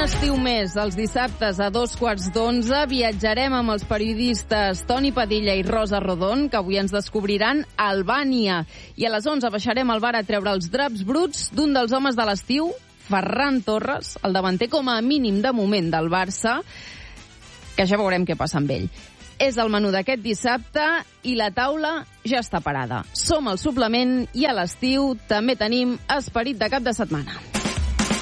estiu més, els dissabtes a 11:15, viatjarem amb els periodistes Toni Padilla i Rosa Rodón, que avui ens descobriran Albània. I a les 11 baixarem al bar a treure els draps bruts d'un dels homes de l'estiu, Ferran Torres, el davanter com a mínim de moment del Barça, que ja veurem què passa amb ell. És el menú d'aquest dissabte i la taula ja està parada. Som al suplement i a l'estiu també tenim esperit de cap de setmana.